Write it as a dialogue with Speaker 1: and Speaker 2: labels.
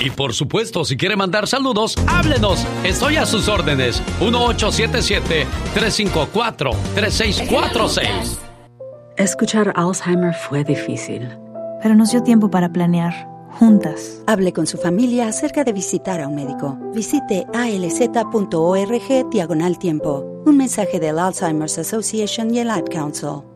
Speaker 1: Y por supuesto, si quiere mandar saludos, háblenos. Estoy a sus órdenes. 1877-354-3646.
Speaker 2: Escuchar Alzheimer fue difícil,
Speaker 3: pero nos dio tiempo para planear, juntas.
Speaker 4: Hable con su familia acerca de visitar a un médico. Visite alz.org/tiempo. Un mensaje del Alzheimer's Association y el Ad Council.